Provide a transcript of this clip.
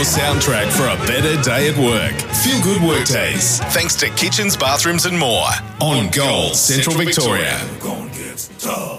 soundtrack for a better day at work. Feel good work days. Thanks to Kitchens, Bathrooms and More on Gold Central Victoria.